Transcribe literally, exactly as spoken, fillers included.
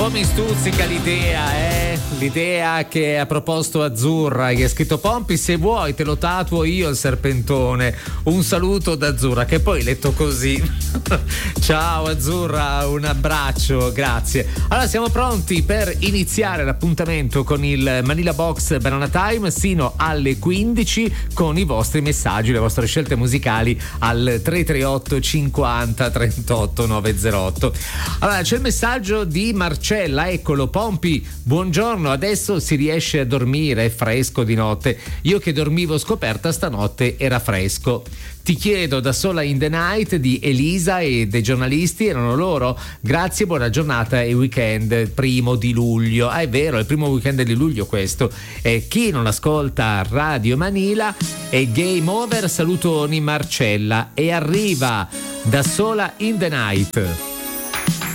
po' mi stuzzica l'idea, eh? L'idea che ha proposto Azzurra, che ha scritto: Pompi, se vuoi te lo tatuo io il serpentone. Un saluto da Azzurra, che poi letto così. Ciao Azzurra, un abbraccio, grazie. Allora siamo pronti per iniziare l'appuntamento con il Manila Box Banana Time sino alle quindici con i vostri messaggi, le vostre scelte musicali al tre tre otto cinquanta trentotto novecentootto. Allora c'è il messaggio di Marcella, eccolo. Pompi, buongiorno, adesso si riesce a dormire, è fresco di notte, io che dormivo scoperta stanotte era fresco. Ti chiedo da sola in the night di Elisa e dei giornalisti, erano loro? Grazie, buona giornata e weekend primo di luglio. Ah, è vero, è il primo weekend di luglio questo. E chi non ascolta Radio Manila è game over, salutoni Marcella, e arriva da sola in the night.